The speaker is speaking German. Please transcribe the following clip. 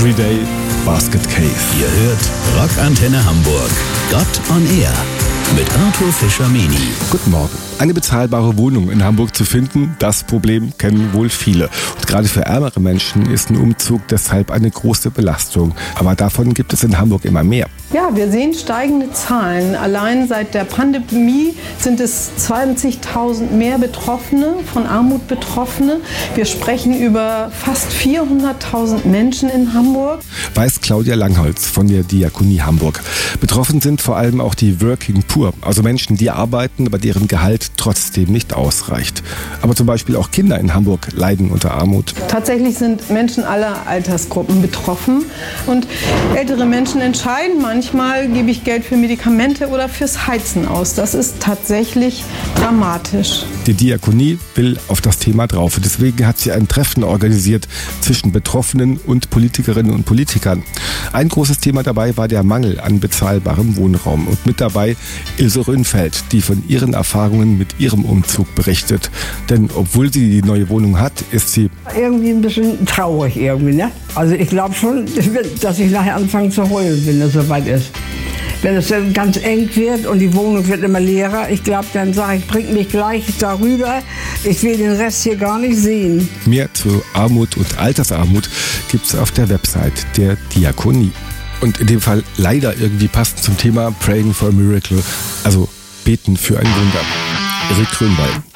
Everyday Basket Case. Ihr hört Rockantenne Hamburg. Gott on Air mit Arthur Fischer-Meni. Guten Morgen. Eine bezahlbare Wohnung in Hamburg zu finden, das Problem kennen wohl viele. Und gerade für ärmere Menschen ist ein Umzug deshalb eine große Belastung. Aber davon gibt es in Hamburg immer mehr. Ja, wir sehen steigende Zahlen. Allein seit der Pandemie sind es 20.000 mehr Betroffene, von Armut Betroffene. Wir sprechen über fast 400.000 Menschen in Hamburg. Weiß Claudia Langholz von der Diakonie Hamburg. Betroffen sind vor allem auch die Working Poor, also Menschen, die arbeiten, aber deren Gehalt trotzdem nicht ausreicht. Aber zum Beispiel auch Kinder in Hamburg leiden unter Armut. Tatsächlich sind Menschen aller Altersgruppen betroffen. Und ältere Menschen entscheiden manchmal, gebe ich Geld für Medikamente oder fürs Heizen aus. Das ist tatsächlich dramatisch. Die Diakonie will auf das Thema drauf. Deswegen hat sie ein Treffen organisiert zwischen Betroffenen und Politikerinnen und Politikern. Ein großes Thema dabei war der Mangel an bezahlbarem Wohnraum. Und mit dabei Ilse Röhnfeld, die von ihren Erfahrungen mit ihrem Umzug berichtet. Denn obwohl sie die neue Wohnung hat, ist sie irgendwie ein bisschen traurig irgendwie, ne? Also ich glaube schon, dass ich nachher anfange zu heulen, wenn es soweit ist. Wenn es dann ganz eng wird und die Wohnung wird immer leerer, ich glaube, dann sage ich, bringt mich gleich darüber. Ich will den Rest hier gar nicht sehen. Mehr zu Armut und Altersarmut gibt es auf der Website der Diakonie. Und in dem Fall leider irgendwie passend zum Thema Praying for a Miracle, also beten für ein Wunder. Erik Grönwald.